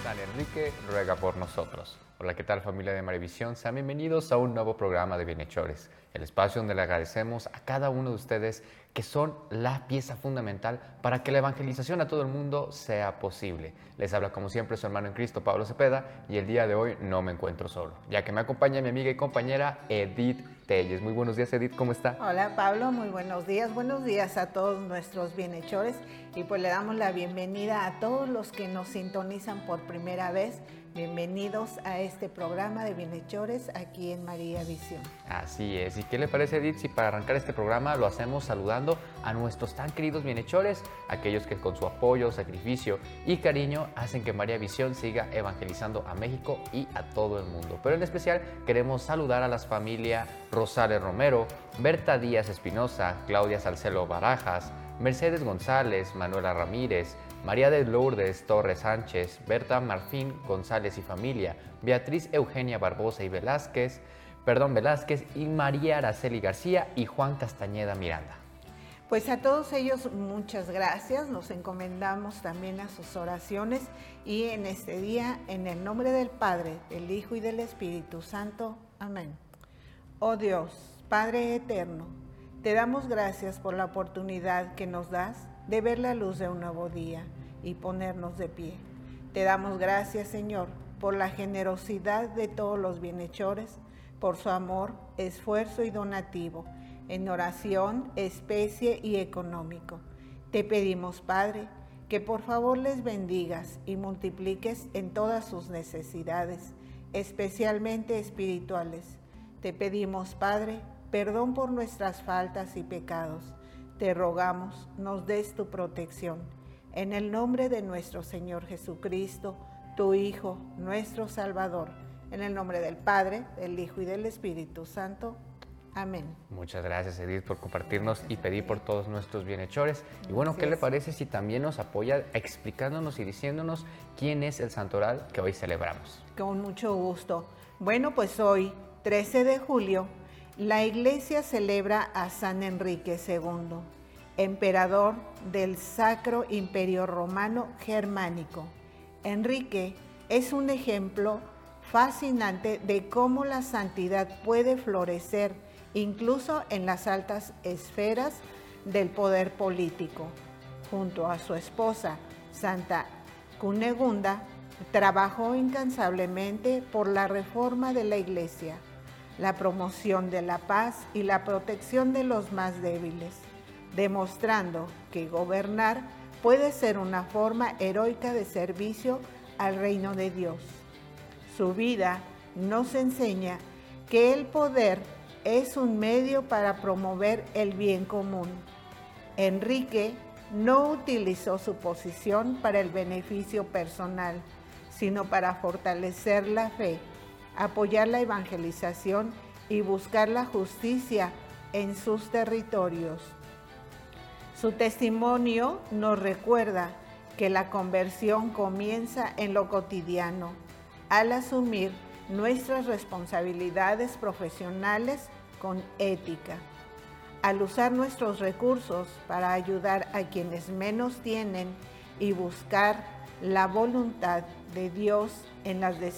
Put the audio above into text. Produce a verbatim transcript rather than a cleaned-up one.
San Enrique ruega por nosotros. Hola, ¿qué tal, familia de Maravisión? Sean bienvenidos a un nuevo programa de Bienhechores, el espacio donde le agradecemos a cada uno de ustedes que son la pieza fundamental para que la evangelización a todo el mundo sea posible. Les habla como siempre su hermano en Cristo, Pablo Cepeda, y el día de hoy no me encuentro solo, ya que me acompaña mi amiga y compañera Edith Telles. Muy buenos días, Edith, ¿cómo está? Hola, Pablo, muy buenos días. Buenos días a todos nuestros bienhechores, y pues le damos la bienvenida a todos los que nos sintonizan por primera vez. Bienvenidos a este programa de Bienhechores aquí en María Visión. Así es. ¿Y qué le parece, Edith, si para arrancar este programa lo hacemos saludando a nuestros tan queridos bienhechores, aquellos que con su apoyo, sacrificio y cariño hacen que María Visión siga evangelizando a México y a todo el mundo? Pero en especial queremos saludar a las familias Rosales Romero, Berta Díaz Espinosa, Claudia Salcelo Barajas, Mercedes González, Manuela Ramírez, María de Lourdes Torres Sánchez, Berta Marfín González y familia, Beatriz Eugenia Barbosa y Velázquez, perdón, Velázquez y María Araceli García y Juan Castañeda Miranda. Pues a todos ellos muchas gracias, nos encomendamos también a sus oraciones y en este día, en el nombre del Padre, del Hijo y del Espíritu Santo. Amén. Oh Dios, Padre eterno, te damos gracias por la oportunidad que nos das de ver la luz de un nuevo día y ponernos de pie. Te damos gracias, Señor, por la generosidad de todos los bienhechores, por su amor, esfuerzo y donativo, en oración, especie y económico. Te pedimos, Padre, que por favor les bendigas y multipliques en todas sus necesidades, especialmente espirituales. Te pedimos, Padre, perdón por nuestras faltas y pecados. Te rogamos, nos des tu protección. En el nombre de nuestro Señor Jesucristo, tu Hijo, nuestro Salvador. En el nombre del Padre, del Hijo y del Espíritu Santo. Amén. Muchas gracias, Edith, por compartirnos y pedir por todos nuestros bienhechores. Y bueno, ¿qué le parece si también nos apoya explicándonos y diciéndonos quién es el santoral que hoy celebramos? Con mucho gusto. Bueno, pues hoy, trece de julio, la Iglesia celebra a San Enrique segundo, emperador del Sacro Imperio Romano Germánico. Enrique es un ejemplo fascinante de cómo la santidad puede florecer incluso en las altas esferas del poder político. Junto a su esposa, Santa Cunegunda, trabajó incansablemente por la reforma de la Iglesia, la promoción de la paz y la protección de los más débiles, demostrando que gobernar puede ser una forma heroica de servicio al reino de Dios. Su vida nos enseña que el poder es un medio para promover el bien común. Enrique no utilizó su posición para el beneficio personal, sino para fortalecer la fe, apoyar la evangelización y buscar la justicia en sus territorios. Su testimonio nos recuerda que la conversión comienza en lo cotidiano, al asumir nuestras responsabilidades profesionales con ética, al usar nuestros recursos para ayudar a quienes menos tienen y buscar la voluntad de Dios en las decisiones